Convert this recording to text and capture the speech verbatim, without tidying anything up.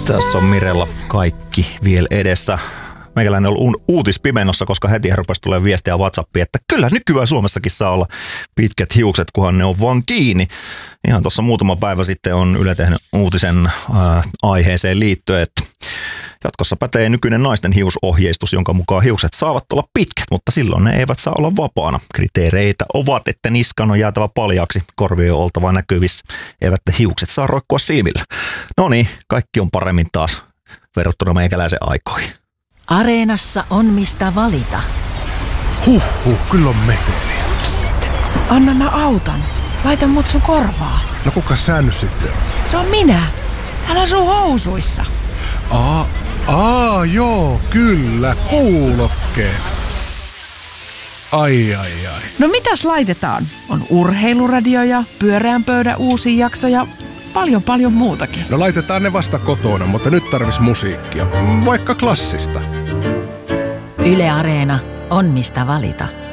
Tässä on Mirella kaikki vielä edessä. Meikäläinen on ollut uutispimennossa, koska heti rupesi tulee viestiä WhatsAppiin, että kyllä nykyään Suomessakin saa olla pitkät hiukset, kunhan ne on vaan kiinni. Ihan tuossa muutama päivä sitten on Yle tehnyt uutisen ää, aiheeseen liittyen, että jatkossa pätee nykyinen naisten hiusohjeistus, jonka mukaan hiukset saavat olla pitkät, mutta silloin ne eivät saa olla vapaana. Kriteereitä ovat, että niskan on jäätävä paljaaksi, korvi on oltava näkyvissä, eivät hiukset saa roikkua silmillä. No niin, kaikki on paremmin taas verrattuna meikäläisen aikoihin. Areenassa on mistä valita. Huhhuh, kyllä on meteliä. Psst, anna mä auton. Laita mut sun korvaa. No kuka sä nyt sitten? Se on minä. Hän asuu housuissa. Aa, aa, joo, kyllä, kuulokkeet. Ai, ai, ai. No mitäs laitetaan? On urheiluradio ja pyöreän pöydän uusi jakso ja paljon paljon muutakin. No laitetaan ne vasta kotona, mutta nyt tarvis musiikkia. Vaikka klassista. Yle Areena on mistä valita.